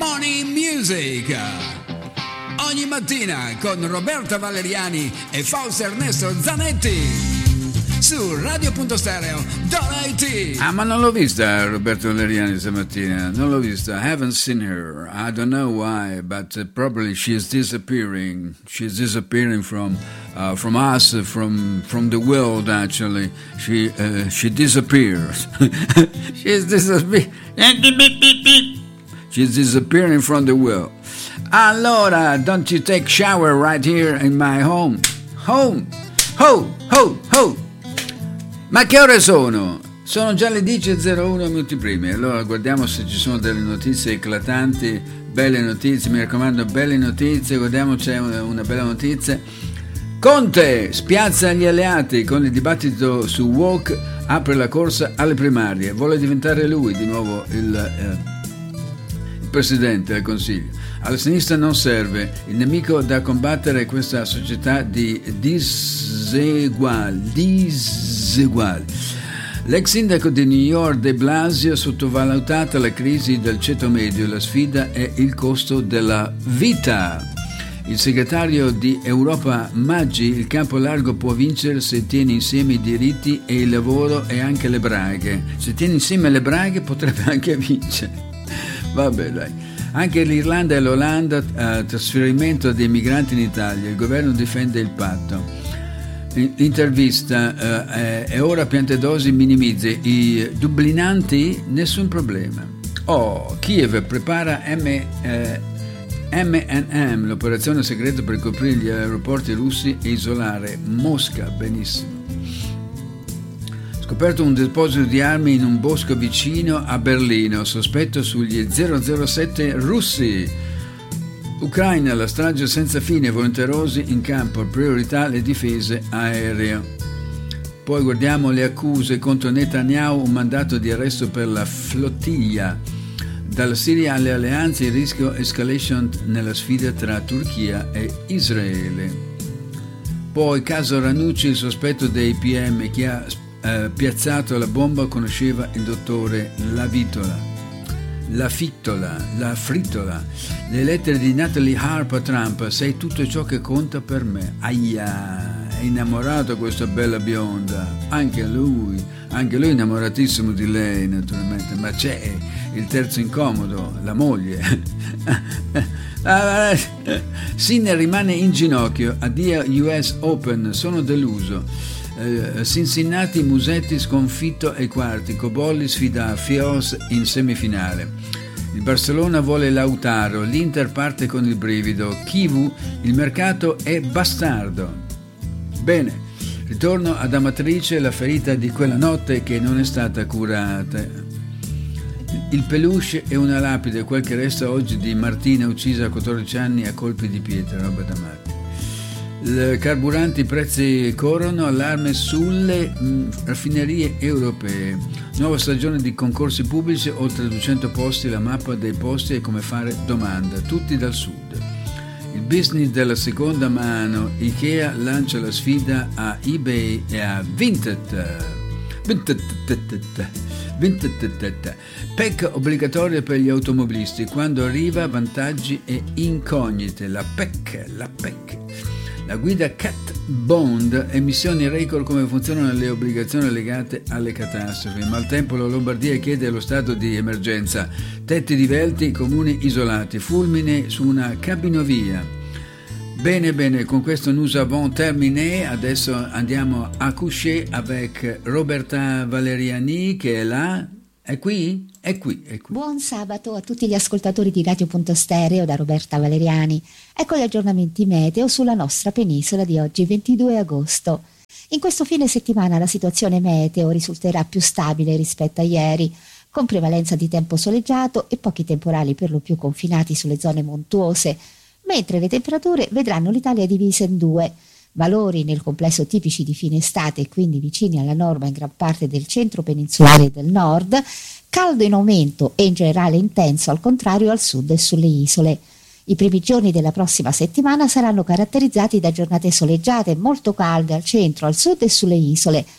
Morning Music. Ogni mattina con Roberta Valeriani e Fausto Ernesto Zanetti. Su Radio.stereo.it. Ma non l'ho vista Roberta Valeriani stamattina, non l'ho vista. I haven't seen her. I don't know why, but probably she is disappearing. She's disappearing from us, from the world. Actually, she disappears. She's disappearing from the world. Allora, don't you take shower right here in my home? Home, ho, ho, ho. Ma che ore sono? Sono già le 10:01 minuti primi. Allora guardiamo se ci sono delle notizie eclatanti, belle notizie, mi raccomando, belle notizie. Guardiamo, c'è una bella notizia. Conte spiazza gli alleati con il dibattito su woke, apre la corsa alle primarie, vuole diventare lui di nuovo il presidente del Consiglio. Alla sinistra non serve, il nemico da combattere è questa società di diseguali. L'ex sindaco di New York De Blasio sottovalutata la crisi del ceto medio, la sfida è il costo della vita. Il segretario di Europa Maggi, il campo largo può vincere se tiene insieme i diritti e il lavoro e anche le braghe. Se tiene insieme le braghe potrebbe anche vincere. Vabbè dai. Anche l'Irlanda e l'Olanda, trasferimento dei migranti in Italia, il governo difende il patto. L'intervista è ora Piantedosi minimizza i dublinanti, nessun problema. Kiev prepara M&M, l'operazione segreta per coprire gli aeroporti russi e isolare Mosca, benissimo. Scoperto un deposito di armi in un bosco vicino a Berlino, sospetto sugli 007 russi. Ucraina, la strage senza fine, volenterosi in campo, priorità le difese aeree. Poi guardiamo le accuse contro Netanyahu, un mandato di arresto per la flottiglia. Dalla Siria alle alleanze, il rischio escalation nella sfida tra Turchia e Israele. Poi caso Ranucci, il sospetto dei PM che ha piazzato la bomba conosceva il dottore La Frittola. Le lettere di Natalie Harp a Trump: sei tutto ciò che conta per me. Aia, è innamorato questa bella bionda, anche lui innamoratissimo di lei naturalmente, ma c'è il terzo incomodo, la moglie. Sinner rimane in ginocchio, addio US Open, sono deluso. Cincinnati, Musetti sconfitto ai quarti, Cobolli sfida Fios in semifinale. Il Barcellona vuole Lautaro, l'Inter parte con il brivido, Kivu, il mercato è bastardo. Bene, ritorno ad Amatrice, la ferita di quella notte che non è stata curata. Il peluche è una lapide, quel che resta oggi di Martina uccisa a 14 anni a colpi di pietra, roba da matti. Carburanti, prezzi corrono, allarme sulle raffinerie europee. Nuova stagione di concorsi pubblici, oltre 200 posti, la mappa dei posti e come fare domanda, tutti dal sud. Il business della seconda mano, Ikea lancia la sfida a eBay e a Vinted. PEC obbligatoria per gli automobilisti, quando arriva vantaggi e incognite, la PEC. La guida Cat Bond, emissioni record, come funzionano le obbligazioni legate alle catastrofi. Maltempo, la Lombardia chiede lo stato di emergenza, tetti divelti, comuni isolati, fulmine su una cabinovia. Bene, con questo nous avons terminé, adesso andiamo a coucher avec Roberta Valeriani che è là. È qui. Buon sabato a tutti gli ascoltatori di Radio.stereo da Roberta Valeriani. Ecco gli aggiornamenti meteo sulla nostra penisola di oggi 22 agosto. In questo fine settimana la situazione meteo risulterà più stabile rispetto a ieri, con prevalenza di tempo soleggiato e pochi temporali per lo più confinati sulle zone montuose, mentre le temperature vedranno l'Italia divisa in due. Valori nel complesso tipici di fine estate e quindi vicini alla norma in gran parte del centro peninsulare e del nord, caldo in aumento e in generale intenso al contrario al sud e sulle isole. I primi giorni della prossima settimana saranno caratterizzati da giornate soleggiate e molto calde al centro, al sud e sulle isole,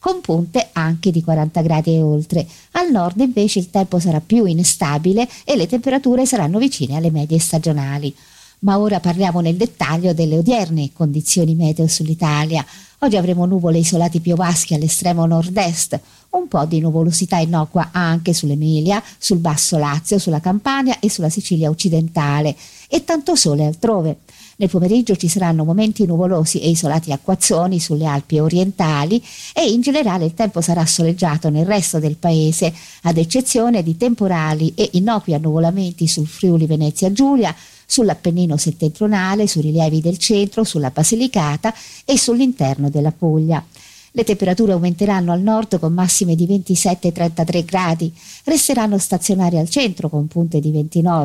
con punte anche di 40 gradi e oltre. Al nord invece il tempo sarà più instabile e le temperature saranno vicine alle medie stagionali. Ma ora parliamo nel dettaglio delle odierne condizioni meteo sull'Italia. Oggi avremo nuvole isolati piovaschi all'estremo nord-est, un po' di nuvolosità innocua anche sull'Emilia, sul Basso Lazio, sulla Campania e sulla Sicilia occidentale, e tanto sole altrove. Nel pomeriggio ci saranno momenti nuvolosi e isolati acquazzoni sulle Alpi orientali e in generale il tempo sarà soleggiato nel resto del paese, ad eccezione di temporali e innocui annuvolamenti sul Friuli Venezia Giulia, sull'Appennino settentrionale, sui rilievi del centro, sulla Basilicata e sull'interno della Puglia. Le temperature aumenteranno al nord con massime di 27-33 gradi, resteranno stazionarie al centro con punte di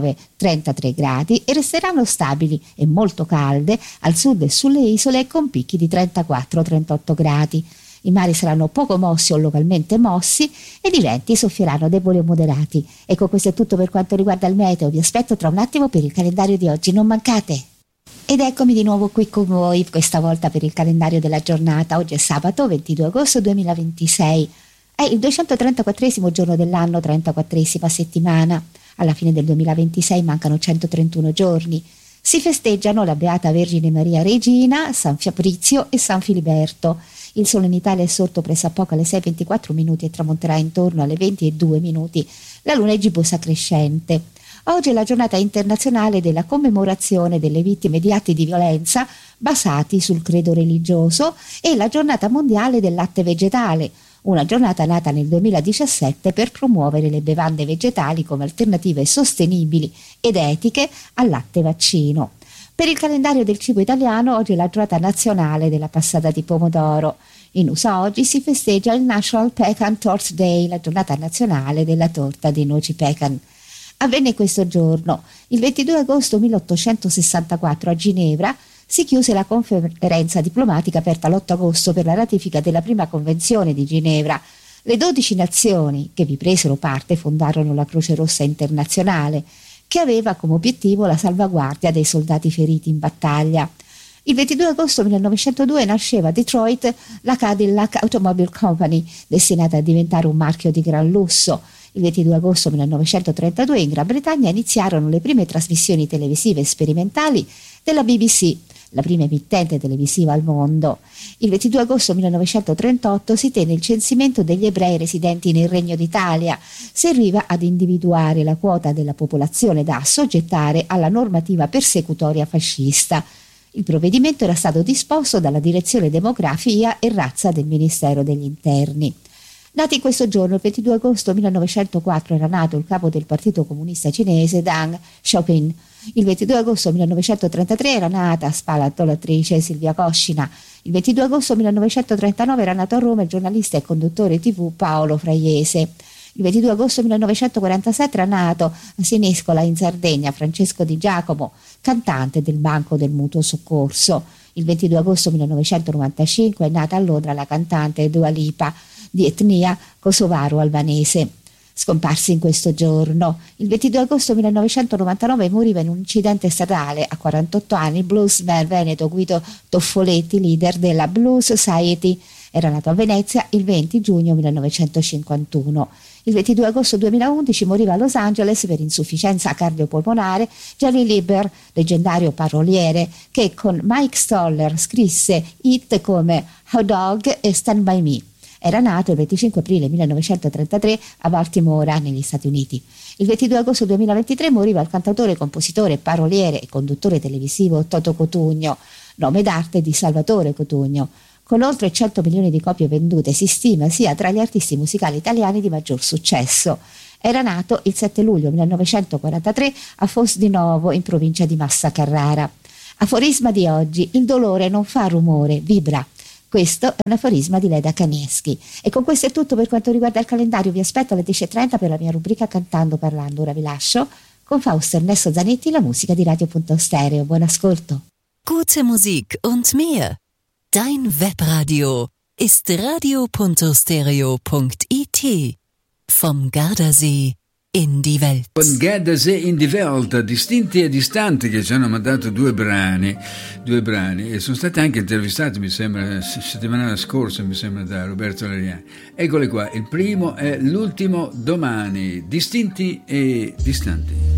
29-33 gradi e resteranno stabili e molto calde al sud e sulle isole con picchi di 34-38 gradi. I mari saranno poco mossi o localmente mossi ed i venti soffieranno deboli o moderati. Ecco, questo è tutto per quanto riguarda il meteo. Vi aspetto tra un attimo per il calendario di oggi, non mancate! Ed eccomi di nuovo qui con voi, questa volta per il calendario della giornata. Oggi è sabato 22 agosto 2026. È il 234esimo giorno dell'anno, 34esima settimana. Alla fine del 2026 mancano 131 giorni. Si festeggiano la Beata Vergine Maria Regina, San Fabrizio e San Filiberto. Il sole in Italia è sorto pressappoco alle 6:24 minuti e tramonterà intorno alle 20:02 minuti. La luna è gibosa crescente. Oggi è la giornata internazionale della commemorazione delle vittime di atti di violenza basati sul credo religioso e la giornata mondiale del latte vegetale, una giornata nata nel 2017 per promuovere le bevande vegetali come alternative sostenibili ed etiche al latte vaccino. Per il calendario del cibo italiano oggi è la giornata nazionale della passata di pomodoro. In USA oggi si festeggia il National Pecan Torch Day, la giornata nazionale della torta di noci pecan. Avvenne questo giorno, il 22 agosto 1864 a Ginevra, si chiuse la conferenza diplomatica aperta l'8 agosto per la ratifica della prima convenzione di Ginevra. Le 12 nazioni che vi presero parte fondarono la Croce Rossa Internazionale, che aveva come obiettivo la salvaguardia dei soldati feriti in battaglia. Il 22 agosto 1902 nasceva a Detroit la Cadillac Automobile Company, destinata a diventare un marchio di gran lusso. Il 22 agosto 1932 in Gran Bretagna iniziarono le prime trasmissioni televisive sperimentali della BBC, la prima emittente televisiva al mondo. Il 22 agosto 1938 si tenne il censimento degli ebrei residenti nel Regno d'Italia. Serviva ad individuare la quota della popolazione da assoggettare alla normativa persecutoria fascista. Il provvedimento era stato disposto dalla Direzione Demografia e Razza del Ministero degli Interni. Nati in questo giorno, il 22 agosto 1904 era nato il capo del Partito Comunista Cinese Deng Xiaoping. Il 22 agosto 1933 era nata Spalla l'attrice Silvia Coscina. Il 22 agosto 1939 era nato a Roma il giornalista e conduttore TV Paolo Fraiese. Il 22 agosto 1947 era nato a Sinescola in Sardegna Francesco Di Giacomo, cantante del Banco del Mutuo Soccorso. Il 22 agosto 1995 è nata a Londra la cantante Dua Lipa, di etnia kosovaro-albanese. Scomparsi in questo giorno. Il 22 agosto 1999 moriva in un incidente stradale a 48 anni il bluesman veneto Guido Toffoletti, leader della Blues Society. Era nato a Venezia il 20 giugno 1951. Il 22 agosto 2011 moriva a Los Angeles per insufficienza cardiopolmonare Jerry Lieber, leggendario paroliere, che con Mike Stoller scrisse hit come Hot Dog e Stand By Me. Era nato il 25 aprile 1933 a Baltimora, negli Stati Uniti. Il 22 agosto 2023 moriva il cantautore, compositore, paroliere e conduttore televisivo Toto Cotugno, nome d'arte di Salvatore Cotugno. Con oltre 100 milioni di copie vendute si stima sia tra gli artisti musicali italiani di maggior successo. Era nato il 7 luglio 1943 a Fos di Novo, in provincia di Massa Carrara. Aforisma di oggi: il dolore non fa rumore, vibra. Questo è un aforisma di Leda Kanievski. E con questo è tutto per quanto riguarda il calendario. Vi aspetto alle 10:30 per la mia rubrica Cantando Parlando. Ora vi lascio con Fausto Ernesto Zanetti, la musica di Radio.Stereo. Buon ascolto. Gute Musik und mehr. Dein Webradio ist radio.stereo.it. Vom Gardasee in die Welt. Con Gärdese in die Welt, distinti e distanti, che ci hanno mandato due brani e sono stati anche intervistati, mi sembra, settimana scorsa, mi sembra, da Roberto Valeriani. Eccole qua, il primo è L'ultimo domani, distinti e distanti.